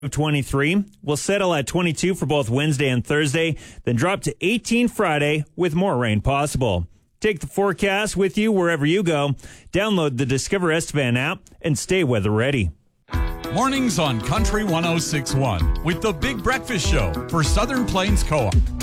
23. We'll settle at 22 for both Wednesday and Thursday, then drop to 18 Friday with more rain possible. Take the forecast with you wherever you go. Download the Discover Estevan app and stay weather ready. Mornings on Country 106.1 with the Big Breakfast Show for Southern Plains Co-op.